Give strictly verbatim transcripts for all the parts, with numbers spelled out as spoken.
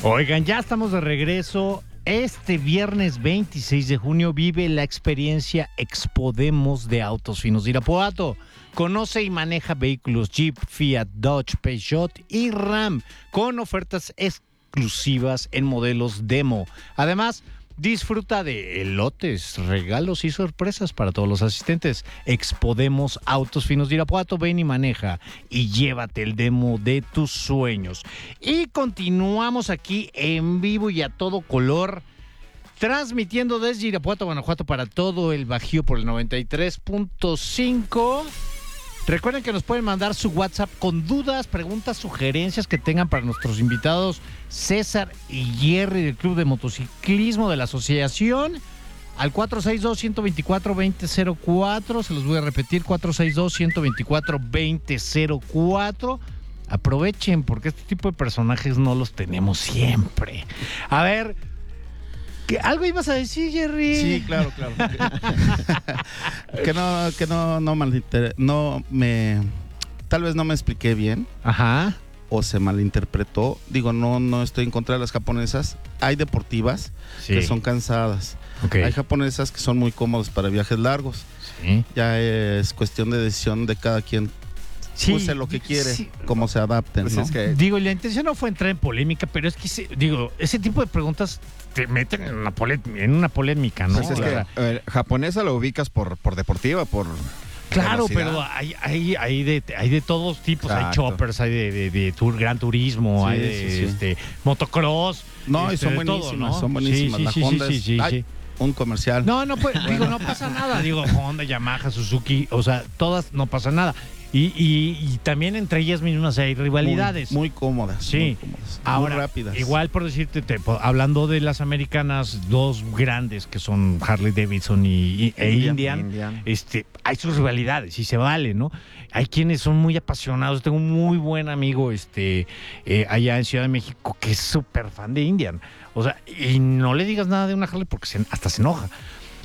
Oigan, ya estamos de regreso. Este viernes veintiséis de junio vive la experiencia Expodemos de Autos Finos de Irapuato. Conoce y maneja vehículos Jeep, Fiat, Dodge, Peugeot y Ram con ofertas exclusivas en modelos demo. Además, disfruta de elotes, regalos y sorpresas para todos los asistentes. Expodemos Autos Finos de Irapuato. Ven y maneja y llévate el demo de tus sueños. Y continuamos aquí en vivo y a todo color, transmitiendo desde Irapuato, Guanajuato para todo el Bajío por el noventa y tres punto cinco. Recuerden que nos pueden mandar su WhatsApp con dudas, preguntas, sugerencias que tengan para nuestros invitados César y Jerry del Club de Motociclismo de la Asociación al cuatro seis dos, uno dos cuatro, dos cero cero cuatro. Se los voy a repetir, cuatro seis dos, uno dos cuatro, dos cero cero cuatro. Aprovechen porque este tipo de personajes no los tenemos siempre. A ver, ¿qué, algo ibas a decir, Jerry? Sí, claro, claro. que no, que no, no malinter... no me, tal vez no me expliqué bien. Ajá. O se malinterpretó. Digo, no, no estoy en contra de las japonesas. Hay deportivas Sí. que son cansadas. Okay. Hay japonesas que son muy cómodas para viajes largos. Sí. Ya es cuestión de decisión de cada quien. Sí, Use lo que quiere, sí. cómo se adapten, Pues ¿no? es que Digo, la intención no fue entrar en polémica, pero es que, se- digo, ese tipo de preguntas te meten en una, pole- en una polémica, ¿no? Pues es O que, sea, a ver, japonesa lo ubicas por, por deportiva, por claro, velocidad. pero hay, hay, hay, de, hay de todos tipos. Exacto. Hay choppers, hay de, de, de tour, gran turismo, Sí, hay de sí, sí. Este, motocross. No, y este, son de todo, buenísimas, ¿no? son buenísimas. Sí, La sí, sí, Honda sí, es- sí, Ay, sí. un comercial. No, no, pues, digo, no pasa nada. Digo, Honda, Yamaha, Suzuki, o sea, todas no pasa nada. Y, y, y también entre ellas mismas hay rivalidades. Muy, muy cómodas. Sí. Muy cómodas. Ahora, muy rápidas. igual por decirte, te- po- hablando de las americanas, dos grandes que son Harley Davidson y, y- e Indian. Indian, Indian. este, hay sus rivalidades y se vale, ¿no? Hay quienes son muy apasionados. Tengo un muy buen amigo este, eh, allá en Ciudad de México que es súper fan de Indian. O sea, y no le digas nada de una Harley porque se- hasta se enoja.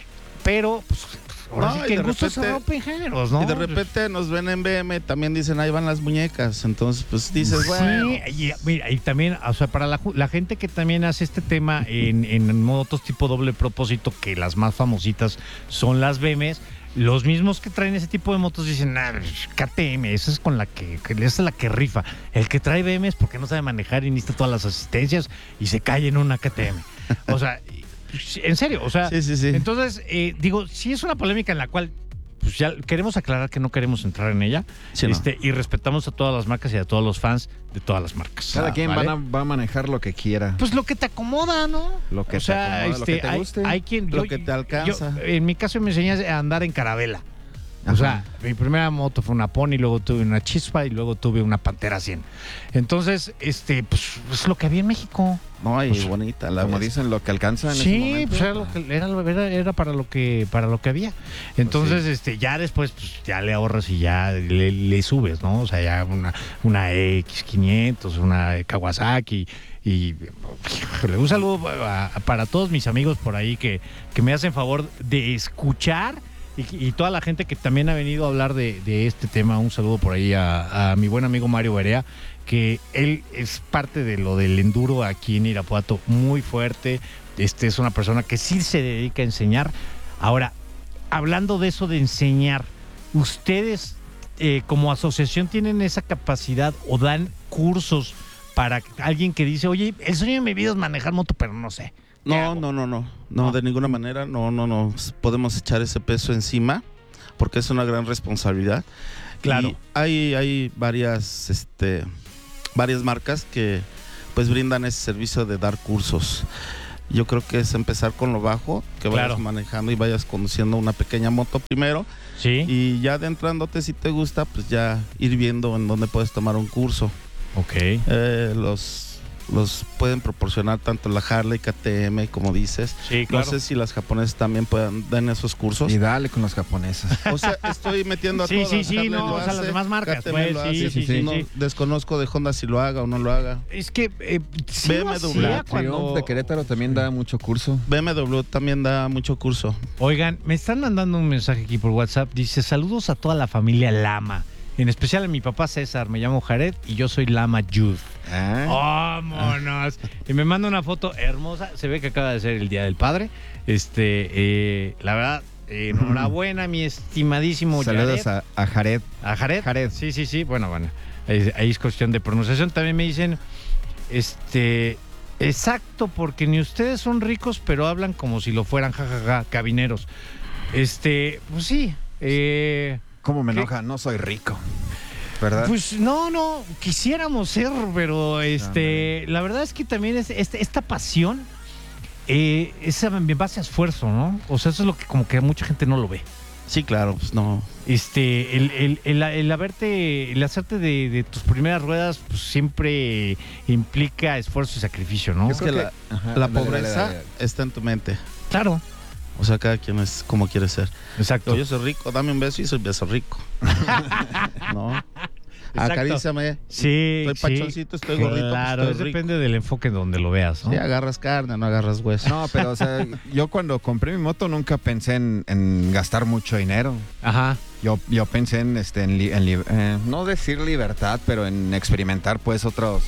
Pero, pues, ahora No, sí y que de en gusto se repente- rompen géneros, ¿no? Y de repente nos ven en B M, también dicen, ahí van las muñecas. Entonces, pues dices, bueno. Sí, y, mira, y también, o sea, para la, ju- la gente que también hace este tema en, en motos tipo doble propósito, que las más famositas son las B M S, los mismos que traen ese tipo de motos dicen, ah, K T M, esa es con la que, que- esa es la que rifa. El que trae B M es porque no sabe manejar y necesita todas las asistencias y se cae en una K T M. O sea, en serio, o sea, Sí, sí, sí. entonces, eh, digo, si es una polémica en la cual pues ya queremos aclarar que no queremos entrar en ella. Sí, no. este, y respetamos a todas las marcas y a todos los fans de todas las marcas. Cada Ah, quien vale. van a- va a manejar lo que quiera. Pues lo que te acomoda, ¿no? Lo que o te sea, acomoda, lo este, que te hay, guste. hay quien Lo que te alcanza. yo- en mi caso me enseñas a andar en carabela. O Ajá. sea, mi primera moto fue una Pony, luego tuve una Chispa y luego tuve una Pantera cien. Entonces, este, pues es lo que había en México. No, y Pues, bonita la Como ves. dicen, lo que alcanza en ese Sí, momento. pues era, lo que, era, lo- era, era para lo que para lo que había. Entonces, este, ya después pues, ya le ahorras y ya le, le subes, ¿no? O sea, ya una, una X quinientos, una Kawasaki y híjole, un saludo a- a- para todos mis amigos por ahí que, que me hacen favor de escuchar y, y toda la gente que también ha venido a hablar de, de este tema. Un saludo por ahí a, a mi buen amigo Mario Berea, que él es parte de lo del enduro aquí en Irapuato, muy fuerte. Este es una persona que sí se dedica a enseñar. Ahora, hablando de eso de enseñar, ¿ustedes eh, como asociación tienen esa capacidad o dan cursos para alguien que dice, oye, el sueño de mi vida es manejar moto, pero no sé? ¿Qué No, hago? no, no, no, no, No. de ninguna manera, no, no, no, podemos echar ese peso encima porque es una gran responsabilidad. Claro. Y hay, hay varias, este, varias marcas que pues brindan ese servicio de dar cursos. Yo creo que es empezar con lo bajo, que vayas Claro. manejando y vayas conduciendo una pequeña moto primero Sí. y ya adentrándote si te gusta, pues ya ir viendo en dónde puedes tomar un curso. Ok. Eh, los los pueden proporcionar tanto la Harley, K T M, como dices. Sí, No sé si las japonesas también puedan dar esos cursos. Y dale con las japonesas. O sea, estoy metiendo a Sí, todas. sí, sí, Harley no, lo o sea, las hace, demás marcas, K T M pues, lo sí, hace. sí, sí, No, sí. desconozco de Honda si lo haga o no lo haga. Es que eh, sí B lo M W. hacía La cuando... Triumph de Querétaro también da mucho curso. B M W también da mucho curso. Oigan, me están mandando un mensaje aquí por WhatsApp. Dice, saludos a toda la familia Lama. En especial a mi papá César. Me llamo Jared y yo soy Lama Youth. Ah. Vámonos. más. Y me manda una foto hermosa. Se ve que acaba de ser el Día del Padre. Este, eh, la verdad, eh, enhorabuena, mi estimadísimo Saludos Jared. a, a Jared. ¿A Jared? Jared. Sí, sí, sí. Bueno, bueno. Ahí, ahí es cuestión de pronunciación. También me dicen, este, exacto, porque ni ustedes son ricos, pero hablan como si lo fueran, jajaja, ja, ja, cabineros. Este, pues sí. Eh, ¿Cómo me ¿Qué? enoja? No soy rico. ¿Verdad? Pues no, no, quisiéramos ser, pero este, la verdad es que también es, este, esta pasión eh, es en base a esfuerzo, ¿no? O sea, eso es lo que como que mucha gente no lo ve. Sí, claro, pues no. Este, el, el, el, el haberte, el hacerte de, de tus primeras ruedas, pues siempre implica esfuerzo y sacrificio, ¿no? Es que la, Ajá, la dale, dale, pobreza dale, dale. está en tu mente. Claro. O sea, cada quien es como quiere ser. Exacto. Yo soy rico, dame un beso y soy beso rico. ¿No? Acaríciame. Sí, Estoy pachoncito, estoy gordito, Claro, pues eso estoy rico. depende del enfoque donde lo veas, ¿no? Sí, agarras carne, no agarras hueso. No, pero o sea, yo cuando compré mi moto nunca pensé en, en gastar mucho dinero. Ajá. Yo, yo pensé en, este, en, li- en li- eh, no decir libertad, pero en experimentar pues otros,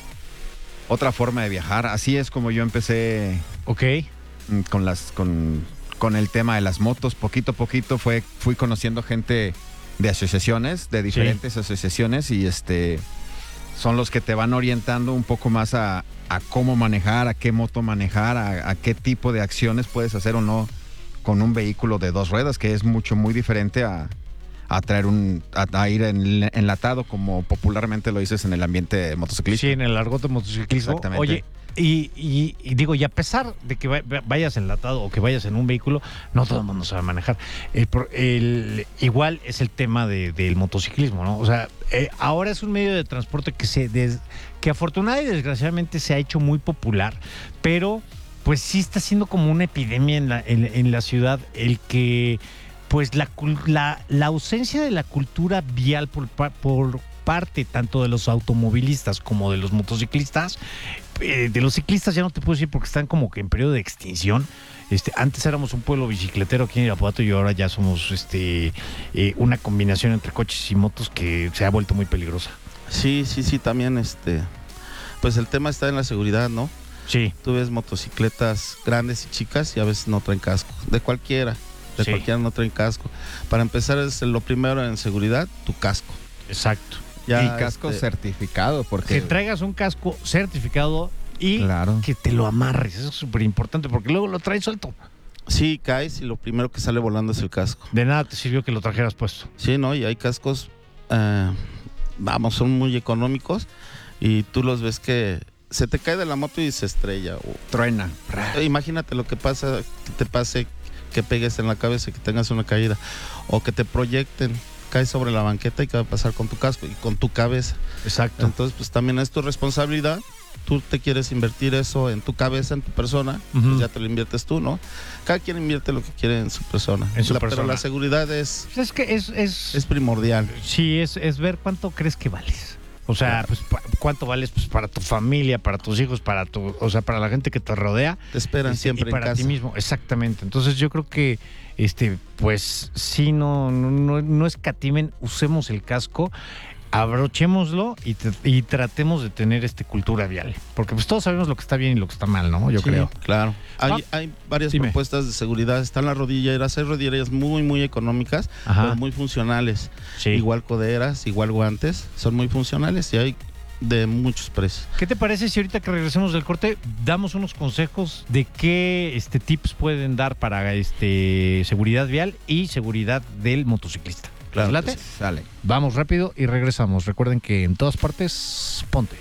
otra forma de viajar. Así es como yo empecé Ok. mm, con las, con, con el tema de las motos. Poquito a poquito fue, fui conociendo gente de asociaciones, de diferentes asociaciones, y este son los que te van orientando un poco más a, a cómo manejar, a qué moto manejar, a, a qué tipo de acciones puedes hacer o no con un vehículo de dos ruedas, que es mucho, muy diferente a, a traer un, a, a ir en- enlatado, como popularmente lo dices en el ambiente motociclista. Sí, en el argot de motociclismo. Exactamente. Oye, y, y- y digo, y a pesar de que va- vayas enlatado o que vayas en un vehículo, no todo el mundo sabe manejar. El, pro- el- igual es el tema de- del motociclismo, ¿no? O sea, eh, ahora es un medio de transporte que se des- que afortunadamente y desgraciadamente se ha hecho muy popular, pero pues sí está siendo como una epidemia en la, en, en la ciudad el que pues la, cul- la, la ausencia de la cultura vial por, pa- por parte tanto de los automovilistas como de los motociclistas, eh, de los ciclistas ya no te puedo decir porque están como que en periodo de extinción. Este, antes éramos un pueblo bicicletero aquí en Irapuato y ahora ya somos este, eh, una combinación entre coches y motos que se ha vuelto muy peligrosa. Sí, sí, sí, también este. Pues el tema está en la seguridad, ¿no? Sí. Tú ves motocicletas grandes y chicas y a veces no traen casco. De cualquiera, de Sí. cualquiera no traen casco. Para empezar, es lo primero en seguridad, tu casco. Exacto. Ya, y casco este, certificado, porque... Que traigas un casco certificado y Claro. que te lo amarres. Eso es súper importante porque luego lo traes suelto. Sí, caes y lo primero que sale volando es el casco. De nada te sirvió que lo trajeras puesto. Sí, ¿no? Y hay cascos, eh, vamos, son muy económicos y tú los ves que se te cae de la moto y se estrella. O, Truena. eh, imagínate lo que pasa, que te pase, que pegues en la cabeza, que tengas una caída o que te proyecten, caes sobre la banqueta y qué va a pasar con tu casco y con tu cabeza. Exacto. Entonces, pues también es tu responsabilidad. Tú te quieres invertir eso en tu cabeza, en tu persona, Ujú. pues ya te lo inviertes tú, ¿no? Cada quien invierte lo que quiere en su persona. En su La- persona. Pero la seguridad es, Pues es que es, es, es primordial. sí, es, es ver cuánto crees que vales. O sea, Claro. pues pa- cuánto vales pues para tu familia, para tus hijos, para tu, o sea, para la gente que te rodea. Te esperan Este, siempre y para en casa. ti mismo, exactamente. Entonces yo creo que este, pues sí, no, no, no, no escatimen, usemos el casco, abrochémoslo y, t- y tratemos de tener este cultura vial. Porque pues todos sabemos lo que está bien y lo que está mal, ¿no? Yo Sí, creo. Claro. Hay, Va- hay varias Dime. propuestas de seguridad. Están las rodilleras, hay rodilleras muy, muy económicas, Ajá. pero muy funcionales. Sí. Igual coderas, igual guantes, son muy funcionales y hay de muchos precios. ¿Qué te parece si ahorita que regresemos del corte damos unos consejos de qué este, tips pueden dar para este, seguridad vial y seguridad del motociclista? Claro ¿Les que late? sí. Sale. Vamos rápido y regresamos. Recuerden que en todas partes, ponte.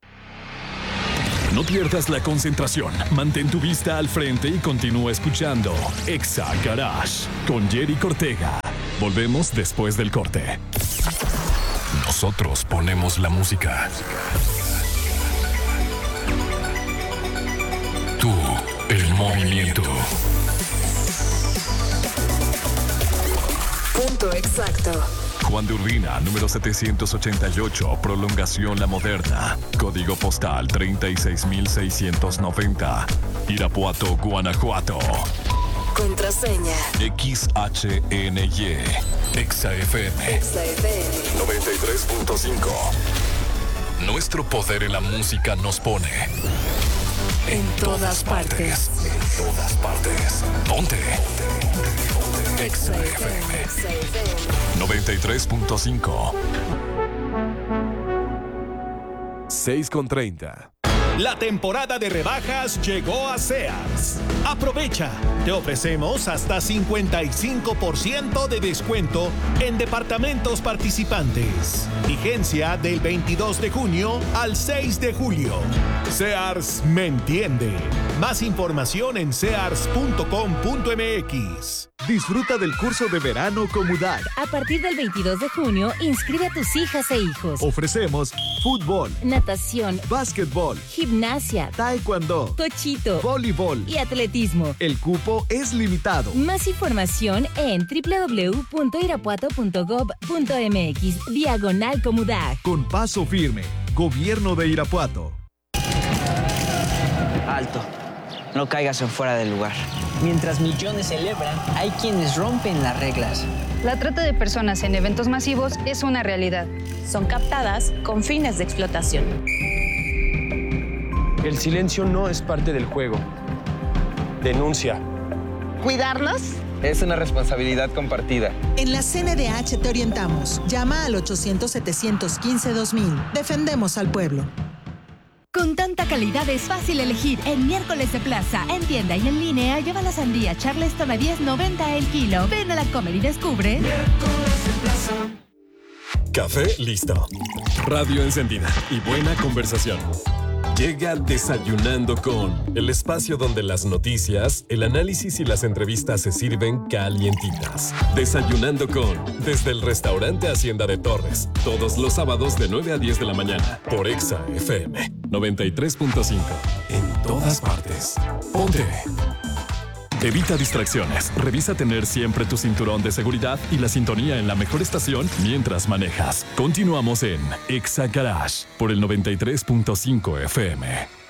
No pierdas la concentración. Mantén tu vista al frente y continúa escuchando Exa Garage con Jerry Cortega. Volvemos después del corte. Nosotros ponemos la música. Tú, el movimiento. Punto exacto. Juan de Urbina, número setecientos ochenta y ocho, Prolongación La Moderna. Código postal treinta y seis mil seiscientos noventa. Irapuato, Guanajuato. Contraseña. X H N Y. Exa F M. Exa F M. noventa y tres punto cinco. Nuestro poder en la música nos pone En todas partes. En todas partes. Ponte. Exa F M noventa y tres punto cinco. seis con treinta. La temporada de rebajas llegó a Sears. Aprovecha, te ofrecemos hasta cincuenta y cinco por ciento de descuento en departamentos participantes. Vigencia del veintidós de junio al seis de julio. Sears me entiende. Más información en sears punto com punto m x. Disfruta del curso de verano Comudac. A partir del veintidós de junio, inscribe a tus hijas e hijos. Ofrecemos fútbol, natación, básquetbol, gimnasia, taekwondo, tochito, voleibol y atletismo. El cupo es limitado. Más información en doble u doble u doble u punto irapuato punto gob punto m x diagonal Comudac. Con paso firme, Gobierno de Irapuato. Alto. No caigas en fuera del lugar. Mientras millones celebran, hay quienes rompen las reglas. La trata de personas en eventos masivos es una realidad. Son captadas con fines de explotación. El silencio no es parte del juego. Denuncia. ¿Cuidarlos? Es una responsabilidad compartida. En la C N D H te orientamos. Llama al ochocientos, setecientos quince, dos mil. Defendemos al pueblo. Con tanta calidad es fácil elegir. En Miércoles de Plaza, en tienda y en línea, lleva la sandía Charleston a diez noventa el kilo. Ven a la Comer y descubre. Miércoles de Plaza. Café listo. Radio encendida y buena conversación. Llega Desayunando con, el espacio donde las noticias, el análisis y las entrevistas se sirven calientitas. Desayunando con, desde el restaurante Hacienda de Torres, todos los sábados de nueve a diez de la mañana, por Exa F M noventa y tres punto cinco. En todas partes. Ponte. Evita distracciones. Revisa tener siempre tu cinturón de seguridad y la sintonía en la mejor estación mientras manejas. Continuamos en Exa Garage por el noventa y tres punto cinco F M.